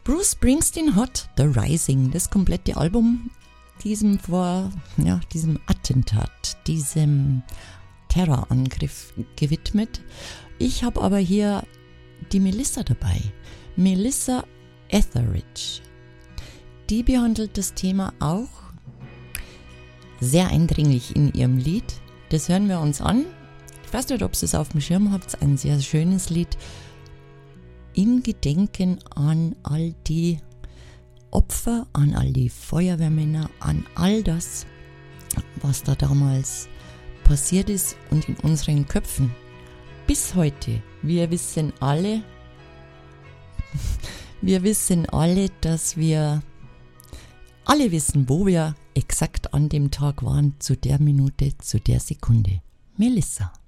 Bruce Springsteen hat The Rising, das komplette Album, diesem Attentat, diesem Terrorangriff gewidmet. Ich habe aber hier die Melissa dabei. Melissa Etheridge. Die behandelt das Thema auch sehr eindringlich in ihrem Lied. Das hören wir uns an. Ich weiß nicht, ob ihr es auf dem Schirm habt. Ein sehr schönes Lied. In Gedenken an all die Opfer, an all die Feuerwehrmänner, an all das, was da damals passiert ist und in unseren Köpfen. Bis heute. Wir wissen alle, dass wir alle wissen, wo wir exakt an dem Tag waren, zu der Minute, zu der Sekunde. Melissa.